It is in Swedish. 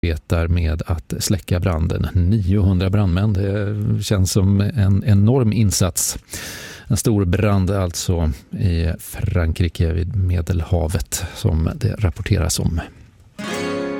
arbetar med att släcka branden. 900 brandmän, det känns som en enorm insats. En stor brand alltså i Frankrike vid Medelhavet som det rapporteras om.